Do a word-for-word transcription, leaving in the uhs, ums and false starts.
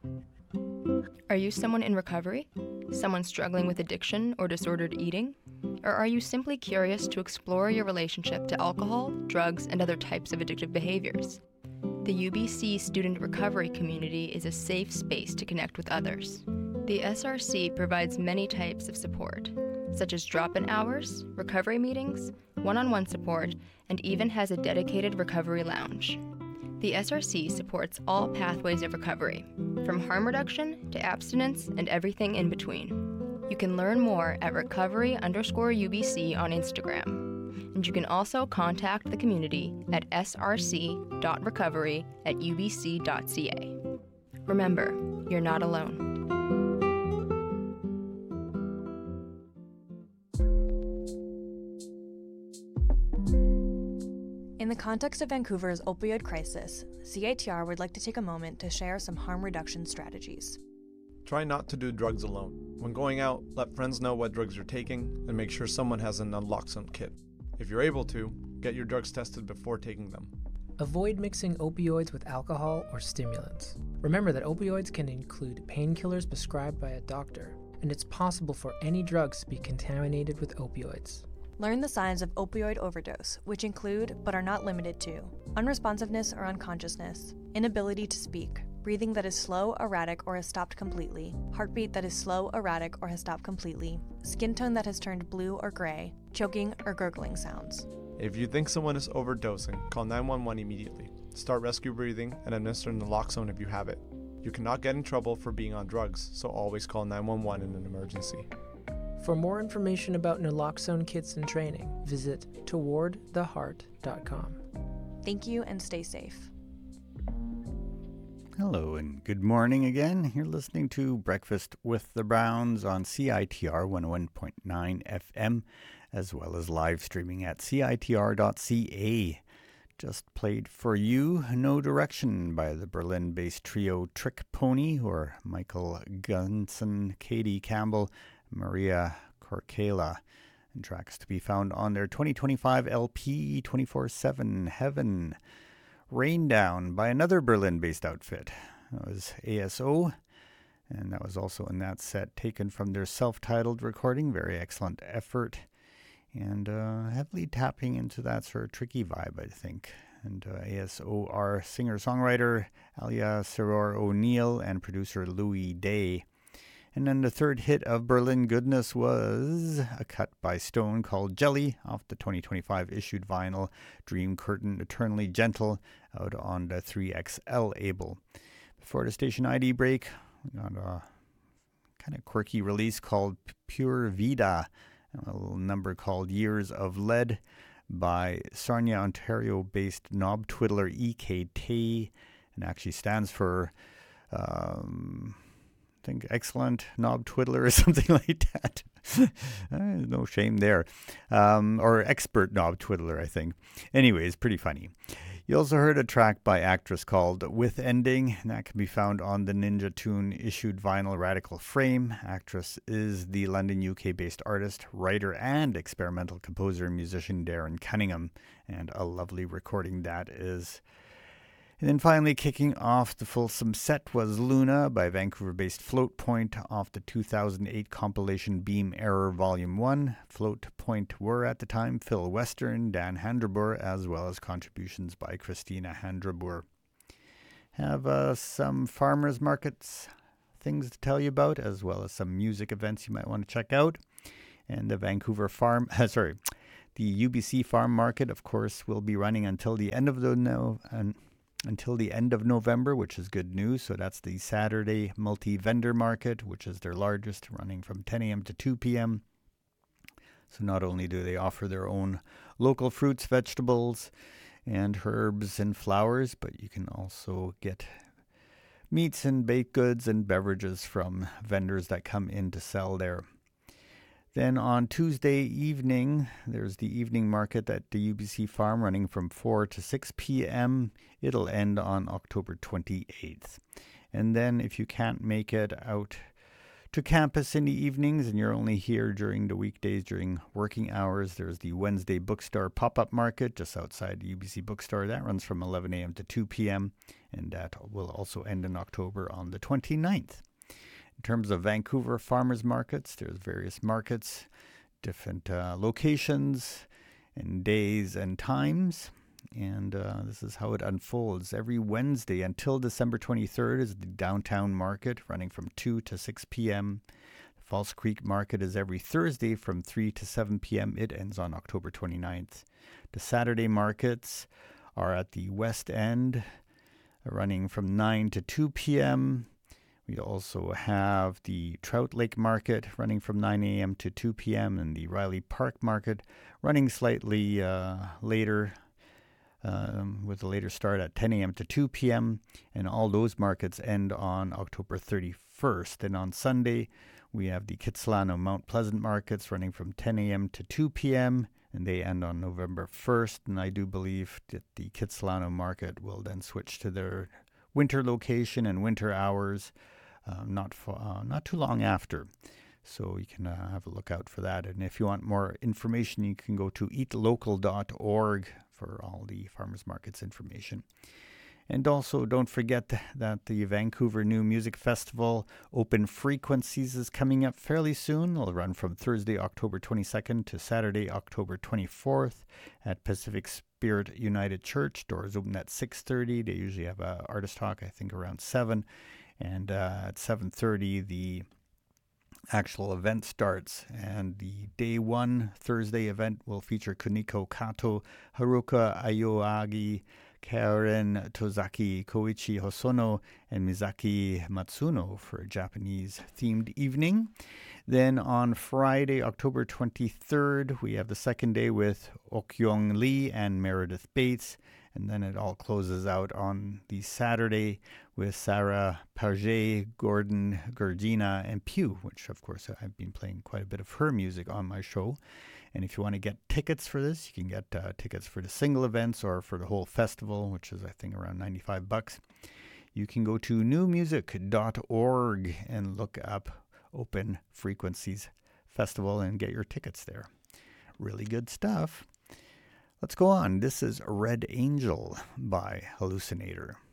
Are you someone in recovery? Someone struggling with addiction or disordered eating? Or are you simply curious to explore your relationship to alcohol, drugs, and other types of addictive behaviors? The U B C student recovery community is a safe space to connect with others. The S R C provides many types of support, such as drop-in hours, recovery meetings, one-on-one support, and even has a dedicated recovery lounge. The S R C supports all pathways of recovery, from harm reduction to abstinence and everything in between. You can learn more at recovery underscore UBC on Instagram. And you can also contact the community at src.recovery at ubc.ca. Remember, you're not alone. In the context of Vancouver's opioid crisis, C I T R would like to take a moment to share some harm reduction strategies. Try not to do drugs alone. When going out, let friends know what drugs you're taking and make sure someone has a naloxone kit. If you're able to, get your drugs tested before taking them. Avoid mixing opioids with alcohol or stimulants. Remember that opioids can include painkillers prescribed by a doctor, and it's possible for any drugs to be contaminated with opioids. Learn the signs of opioid overdose, which include, but are not limited to, unresponsiveness or unconsciousness, inability to speak, breathing that is slow, erratic, or has stopped completely, heartbeat that is slow, erratic, or has stopped completely, skin tone that has turned blue or gray, choking or gurgling sounds. If you think someone is overdosing, call nine one one immediately. Start rescue breathing and administer naloxone if you have it. You cannot get in trouble for being on drugs, so always call nine one one in an emergency. For more information about naloxone kits and training, visit toward the heart dot com. Thank you and stay safe. Hello and good morning again. You're listening to Breakfast with the Browns on C I T R one oh one point nine F M, as well as live streaming at C I T R dot C A. Just played for you No Direction by the Berlin-based trio Trick Pony, who are Michael Gunson, Katie Campbell, Maria Corcala, and tracks to be found on their twenty twenty-five L P twenty-four seven Heaven. Rain Down by another Berlin-based outfit. That was A S O, and that was also in that set taken from their self-titled recording. Very excellent effort, and uh, heavily tapping into that sort of tricky vibe, I think. And uh, A S O are singer-songwriter Alia Seror O'Neill and producer Louis Day. And then the third hit of Berlin goodness was a cut by Stone called Jelly off the twenty twenty-five issued vinyl Dream Curtain Eternally Gentle out on the three X L label. Before the station I D break, we got a kind of quirky release called Pure Vida, a little number called Years of Lead by Sarnia, Ontario-based knob twiddler E K T, and actually stands for... Um, I think excellent knob twiddler or something like that. No shame there. Um, or expert knob twiddler, I think. Anyways, pretty funny. You also heard a track by Actress called With Ending, and that can be found on the Ninja Tune issued vinyl Radical Frame. Actress is the London, U K-based artist, writer, and experimental composer and musician Darren Cunningham, and a lovely recording that is. And then finally kicking off the fulsome set was Luna by Vancouver-based Float Point off the two thousand eight compilation Beam Error Volume one. Float Point were at the time Phil Western, Dan Handrabur, as well as contributions by Christina Handrabur. Have uh, some farmers markets things to tell you about, as well as some music events you might want to check out. And the Vancouver Farm, uh, sorry, the U B C Farm Market, of course, will be running until the end of the no. Uh, until the end of November, which is good news. So that's the Saturday multi-vendor market, which is their largest, running from ten a.m. to two p.m. So not only do they offer their own local fruits, vegetables, and herbs and flowers, but you can also get meats and baked goods and beverages from vendors that come in to sell there. Then on Tuesday evening, there's the evening market at the U B C Farm running from four to six p.m. It'll end on October twenty-eighth. And then if you can't make it out to campus in the evenings and you're only here during the weekdays during working hours, there's the Wednesday Bookstore Pop-Up Market just outside the U B C Bookstore. That runs from eleven a.m. to two p.m. and that will also end in October on the twenty-ninth. In terms of Vancouver farmers markets, there's various markets, different uh, locations and days and times. And uh, this is how it unfolds. Every Wednesday until December twenty-third is the downtown market, running from two to six p.m. The False Creek market is every Thursday from three to seven p.m. It ends on October twenty-ninth. The Saturday markets are at the West End, running from nine to two p.m. We also have the Trout Lake Market running from nine a.m. to two p.m. and the Riley Park Market running slightly uh, later, Um, with a later start at ten a.m. to two p.m. and all those markets end on October thirty-first. And on Sunday, we have the Kitsilano Mount Pleasant markets running from ten a.m. to two p.m. and they end on November first. And I do believe that the Kitsilano market will then switch to their winter location and winter hours uh, not for, uh, not too long after. So you can uh, have a look out for that. And if you want more information, you can go to eat local dot org for all the farmers markets information. And also don't forget that the Vancouver New Music Festival Open Frequencies is coming up fairly soon. It'll run from Thursday, October twenty-second to Saturday, October twenty-fourth at Pacific Spirit United Church. Doors open at six thirty. They usually have a artist talk, I think, around seven. And uh, at seven thirty, the actual event starts, and the day one Thursday event will feature Kuniko Kato, Haruka Ayoagi, Karen Tozaki, Koichi Hosono, and Mizaki Matsuno for a Japanese-themed evening. Then on Friday, October twenty-third, we have the second day with Okyong Lee and Meredith Bates. And then it all closes out on the Saturday with Sarah Parget, Gordon, Gurgina, and Pew, which, of course, I've been playing quite a bit of her music on my show. And if you want to get tickets for this, you can get uh, tickets for the single events or for the whole festival, which is, I think, around ninety-five bucks. You can go to new music dot org and look up Open Frequencies Festival and get your tickets there. Really good stuff. Let's go on. This is Red Angel by Hallucinator.